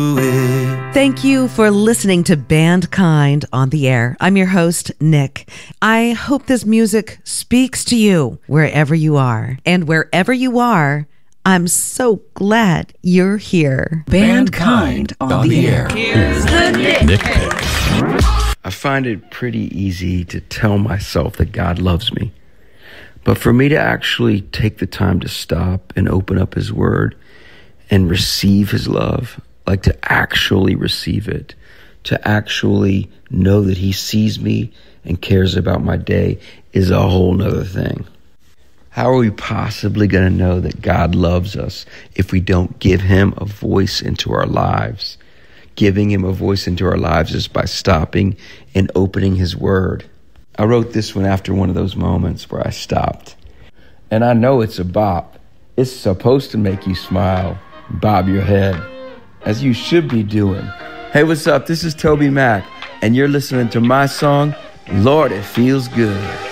Thank you for listening to Bandkind on the air. I'm your host, Nick. I hope this music speaks to you wherever you are. And wherever you are, I'm so glad you're here. Bandkind on the air. Here's the Nick Pick. I find it pretty easy to tell myself that God loves me. But for me to actually take the time to stop and open up his word and receive his love, like to actually receive it, to actually know that he sees me and cares about my day is a whole nother thing. How are we possibly going to know that God loves us if we don't give him a voice into our lives? Giving him a voice into our lives is by stopping and opening his word. I wrote this one after one of those moments where I stopped. And I know it's a bop. It's supposed to make you smile, bob your head, as you should be doing. Hey, what's up? This is Toby Mac, and you're listening to my song, Lord, It Feels Good.